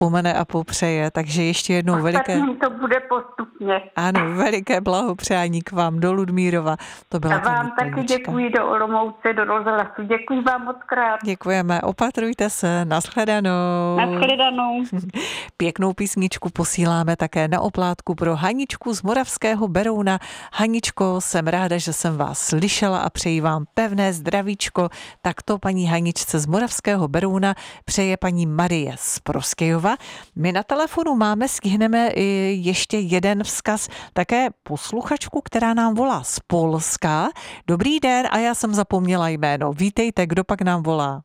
vzpomene a popřeje, takže ještě jednou Ostatním to bude postupně. Ano, veliké blahopřání k vám do Ludmírova. To byla A vám taky Tonička. děkuji do Olomouce, do rozhlasu. Děkuji vám moc krát. Děkujeme, opatrujte se, nashledanou. Nashledanou. Pěknou písničku posíláme také na oplátku pro Haničku z Moravského Berouna. Haničko, jsem ráda, že jsem vás slyšela a přeji vám pevné zdravíčko. Takto paní Haničce z Moravského Berouna přeje paní Marie z Prostějova. My na telefonu máme, stihneme i ještě jeden vzkaz, také posluchačku, která nám volá z Polska. Dobrý den, a já jsem zapomněla jméno. Vítejte, kdo pak nám volá?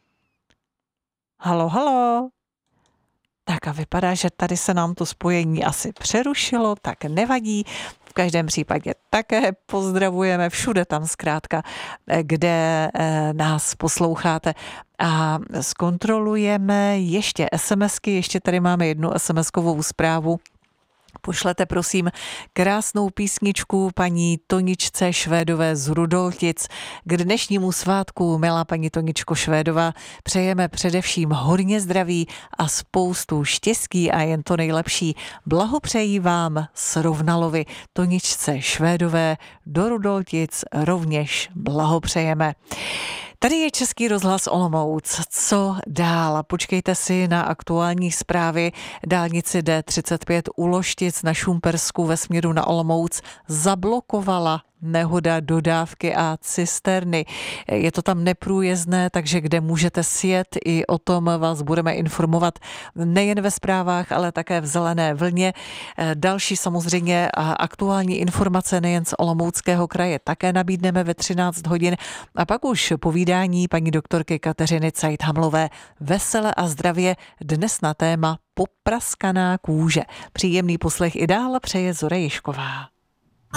Halo, halo. Tak a vypadá, že tady se nám to spojení asi přerušilo, tak nevadí. V každém případě také pozdravujeme všude tam zkrátka, kde nás posloucháte. A zkontrolujeme ještě SMSky, ještě tady máme jednu SMSkovou zprávu. Pošlete prosím krásnou písničku paní Toničce Švédové z Rudoltic. K dnešnímu svátku, milá paní Toničko Švédová, přejeme především hodně zdraví a spoustu štěstí a jen to nejlepší. Blahopřeji vám Srovnalovi. Toničce Švédové do Rudoltic rovněž blahopřejeme. Tady je Český rozhlas Olomouc. Co dál? Počkejte si na aktuální zprávy. Dálnici D35 u Loštic na Šumpersku ve směru na Olomouc zablokovala nehoda dodávky a cisterny. Je to tam neprůjezdné, takže kde můžete sjet, i o tom vás budeme informovat nejen ve zprávách, ale také v Zelené vlně. Další samozřejmě aktuální informace nejen z Olomouckého kraje také nabídneme ve 13 hodin a pak už povídání paní doktorky Kateřiny Cajthamlové Vesele a zdravě dnes na téma popraskaná kůže. Příjemný poslech i dál přeje Zora Ježková.